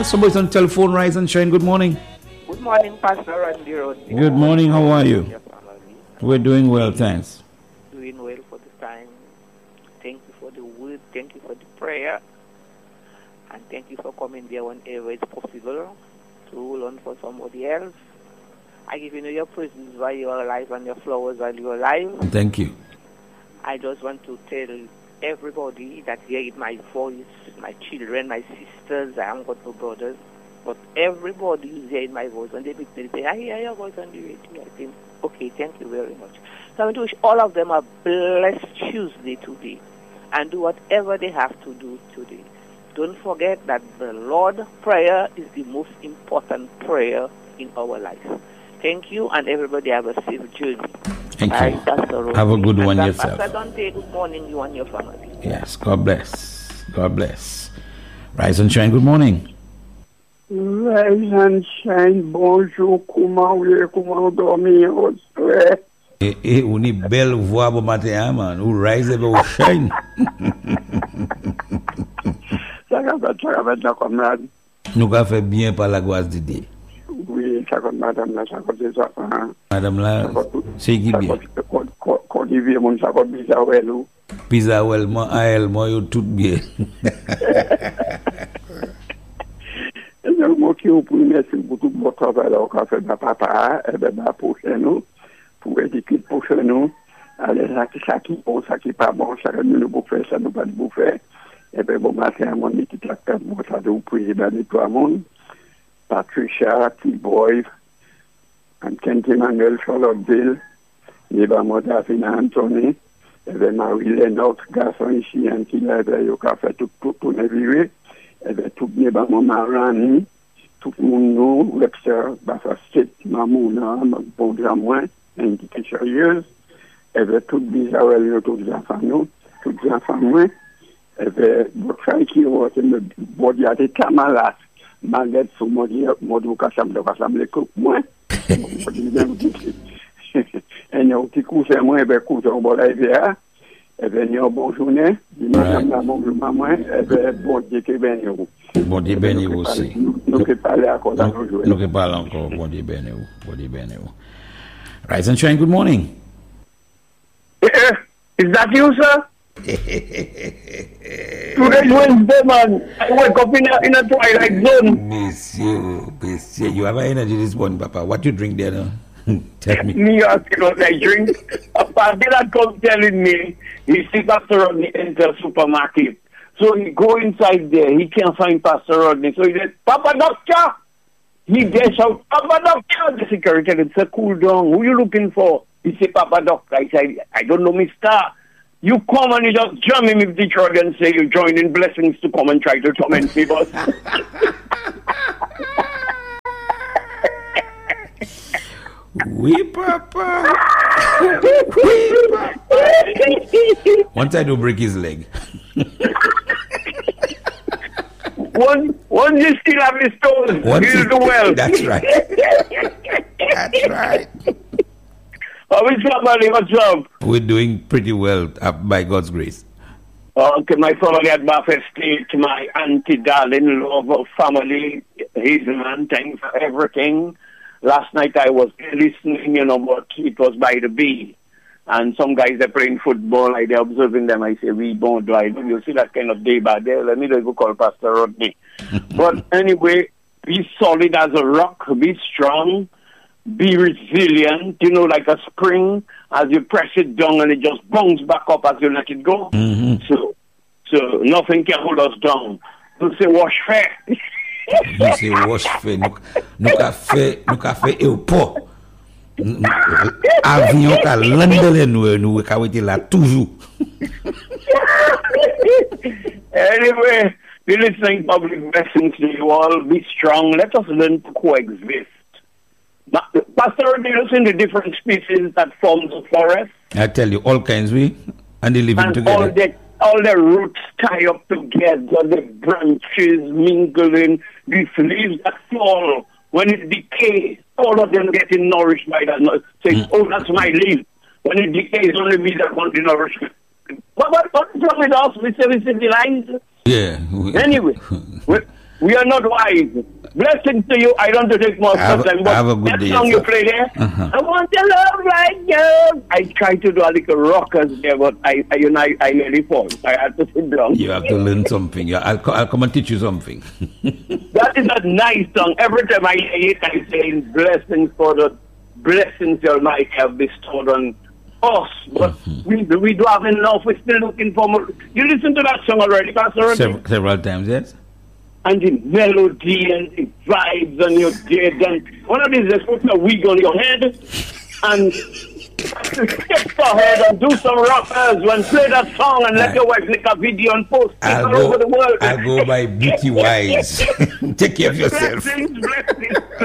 Somebody's on telephone. Rise and shine. Good morning. Good morning, Pastor Randy Rodney. Good morning. How are you? We're doing well, thanks. Doing well for the time. Thank you for the word. Thank you for the prayer. And thank you for coming there whenever it's possible to hold on for somebody else. I give you your presence while you are alive and your flowers while you are alive. Thank you. I just want to tell everybody that hears my voice, my children, my sisters, I haven't got no brothers, but everybody who's hearing my voice, when they meet me, they say, I hear your voice on the radio. I think, okay, thank you very much. So I want to wish all of them a blessed Tuesday today and do whatever they have to do today. Don't forget that the Lord prayer is the most important prayer in our life. Thank you, and everybody have a safe journey. Thank you. Have a good one yourself. Pastor Dante, good morning, you and your family. Yes, God bless. God bless. Rise and shine, good morning. Rise and shine, bonjour, comment vous dormez au soir? On est belle voix pour matin, man. Ou rise et vous shine. Ça va être camarade. Nous avons fait bien par la grâce de Dieu. Oui, ça va madame là, ça va des enfants. Madame là, c'est qui bien. Quand il vient, mon ça va bizarre ou. Bizarre moi à elle, moi yo tout bien. Je vous remercie pour tout votre travail qu'on fait de papa et de pour chez nous, pour éduquer pour chez nous. Allez, ça qui est bon, ça qui n'est pas bon, ça que nous ne pouvons faire, ça nous pas de bouffer. Et bien, bon matin, mon équipe la carte, moi, ça de vous prier dans les trois mondes. Patricia, T-Boy, Kent Emmanuel, Charlotteville, Neba Modafina Anthony, et bien, Marie-Hélène, notre garçon ici, qui l'a fait tout tourner viré. Et bien, tout Neba Marani, tout le monde, nous, Webster, Bafastet, Mamouna, Baudra moins, indiqué sérieuse. Et bien, tout bizarre, tous les enfants, nous, tous les enfants, moins. Et bien, votre frère qui est le body à des camarades, malgré son mode Kassam de Kassam, les coups, moins. Et nous, un petit coup, c'est moins, et bien, coup, on va la VA. Et bien, bonne journée. Madame la bonne journée, moi. Et bien, bon Dieu, que béni vous. Bon Dieu, béni vous aussi. Nous ne parler encore dans nos jours. Nous ne parlons encore. Bon Dieu, béni vous. Bon Dieu, béni vous. Rise and shine, good morning. Is that you, sir? Today's Wednesday, man. I wake up in a twilight zone. Monsieur, you have energy this morning, Papa. What you drink there now? Tell me. Me asking what I drink. A party that comes telling me he see Pastor Rodney enter supermarket. So he go inside there. He can't find Pastor Rodney. So he said, Papa Doctor. He gets out, Papa Doctor. The security said, cool down. Who you looking for? He said, Papa Doctor. I said, I don't know, mister. You come and you just jam him with the truck and say you join in blessings to come and try to torment me, boss. Oui, Papa. Oui, Papa. One time to break his leg. Once you still have his toes, he'll do well. That's right. That's right. How is family? What's up? We're doing pretty well by God's grace. Okay, my family at Buffett State, my auntie, darling, love, family, Hazelman, thanks for everything. Last night I was listening, but it was by the bay. And some guys are playing football, they're observing them. I say, we don't drive. You see that kind of day by there. Let me go call Pastor Rodney. But anyway, be solid as a rock, be strong. Be resilient, like a spring. As you press it down and it just bounces back up as you let it go. Mm-hmm. So nothing can hold us down. You say wash fair. You say wash fair. Nous ka fait aéroport. Avion ka landele nous ka wete là toujours. Anyway, be listening public blessings to you all. Be strong. Let us learn to coexist. Pastor, do you see the different species that form the forest? I tell you, all kinds and they living together. All the roots tie up together, the branches mingling, these leaves that fall. When it decays, all of them getting nourished by that. Say, oh, that's my leaf. When it decays, only me that want the nourishment. What is wrong with us? We say we civilize. Yeah. Anyway, We are not wise. Blessings to you. I don't want to take more time, but have a good that day, song sir. you play there, I want your love right now. I tried to do a little rockers there, but I nearly fall. I had to sit down. You have to learn something. I'll come and teach you something. That is a nice song. Every time I hear it, I say blessings for the blessings you might have bestowed on us. But we do have enough. We're still looking for more. You listen to that song already, Pastor? Several times, yes. And the melody and the vibes and your dead. And one of these days, put a wig on your head and skip ahead and do some rappers and play that song and let your wife make a video and post it all over the world. I'll go by Beauty Wise. Take care of yourself. Blessings, blessings.